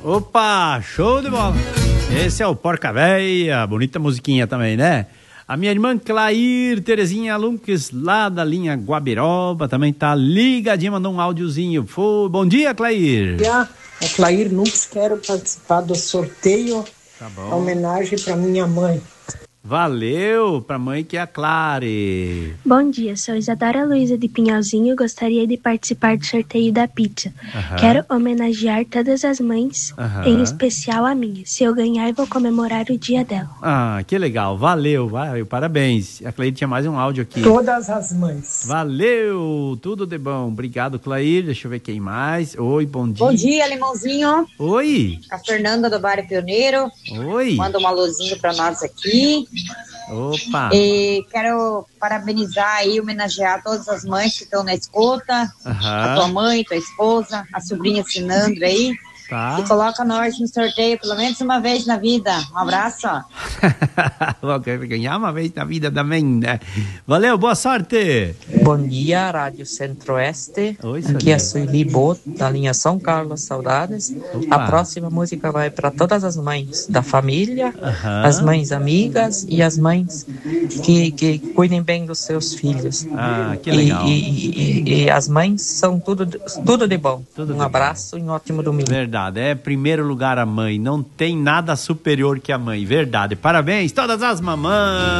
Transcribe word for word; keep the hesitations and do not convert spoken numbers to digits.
Opa, show de bola. Esse é o Porca Véia, bonita musiquinha também, né? A minha irmã Clair Terezinha Lunques, lá da linha Guabiroba, também tá ligadinha, mandou um áudiozinho. Foi. Bom dia, Clair. Bom dia, é Clair Lunques, quero participar do sorteio, tá bom. A homenagem para minha mãe. Valeu, pra mãe que é a Clare. Bom dia, sou Isadora Luiza de Pinhalzinho, gostaria de participar do sorteio da pizza. Uhum. Quero homenagear todas as mães, uhum. em especial a minha. Se eu ganhar, vou comemorar o dia dela. Ah, que legal, valeu, valeu, parabéns. A Clair tinha mais um áudio aqui. Todas as mães. Valeu, tudo de bom. Obrigado, Clair. Deixa eu ver quem mais. Oi, bom dia. Bom dia, Limãozinho. Oi. A Fernanda do Bar Pioneiro. Oi. Manda um alôzinho pra nós aqui. Opa! E quero parabenizar e homenagear todas as mães que estão na escuta, uhum. a tua mãe, tua esposa, a sobrinha Sinandra aí. Tá. E coloca nós no sorteio pelo menos uma vez na vida. Um abraço. Vou ganhar uma vez na vida também, né? Valeu, boa sorte. Bom dia, Rádio Centro-Oeste. Oi, aqui é Sueli Boto, da linha São Carlos, saudades. Opa. A próxima música vai para todas as mães da família, uhum. as mães amigas e as mães que, que cuidem bem dos seus filhos. Ah, que legal. E, e, e, e as mães são tudo, tudo de bom. Tudo um de abraço bom. E um ótimo domingo. Verdade. É primeiro lugar a mãe, não tem nada superior que a mãe, verdade. Parabéns todas as mamães.